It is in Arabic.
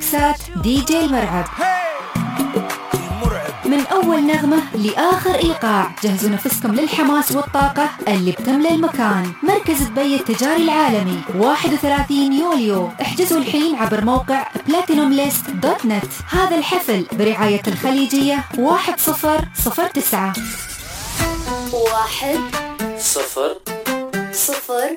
ميكسات دي جي المرعب. من أول نغمة لآخر إيقاع، جهزوا نفسكم للحماس والطاقة اللي بتملى المكان. مركز دبي التجاري العالمي 31 يوليو. احجزوا الحين عبر موقع platinumlist.net. هذا الحفل برعاية الخليجية 1009. 1009.